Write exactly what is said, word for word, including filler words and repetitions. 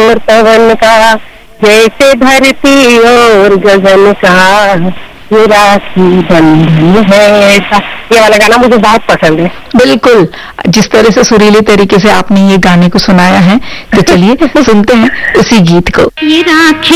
और पवन का, जैसे धरती और गगन का, ये राखी बंधन है ऐसा। ये वाला गाना मुझे बहुत पसंद है। बिल्कुल, जिस तरह से सुरीले तरीके से आपने ये गाने को सुनाया है, तो चलिए सुनते हैं उसी गीत को। ये राखी